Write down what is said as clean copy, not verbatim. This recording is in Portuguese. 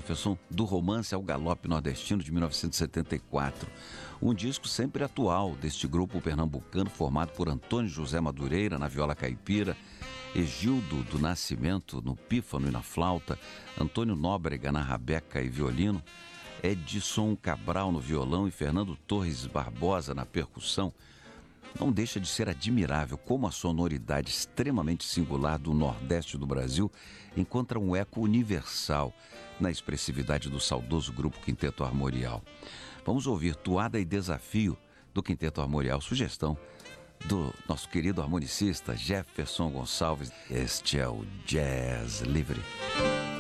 Jefferson, Do Romance ao Galope Nordestino, de 1974. Um disco sempre atual deste grupo pernambucano formado por Antônio José Madureira na viola caipira, Egildo do Nascimento no pífano e na flauta, Antônio Nóbrega na rabeca e violino, Edson Cabral no violão e Fernando Torres Barbosa na percussão. Não deixa de ser admirável como a sonoridade extremamente singular do Nordeste do Brasil encontra um eco universal na expressividade do saudoso grupo Quinteto Armorial. Vamos ouvir Toada e Desafio do Quinteto Armorial, sugestão do nosso querido harmonicista Jefferson Gonçalves. Este é o Jazz Livre.